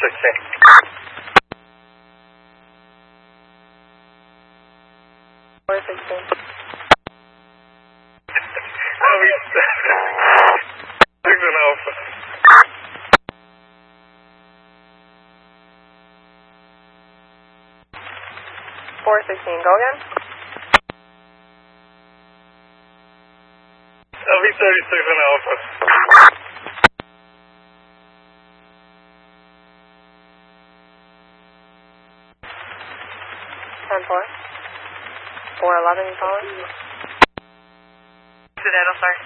416. Alpha. 416, go again. LV36 and Alpha. 10-4. 411, you calling? Incidental, sorry.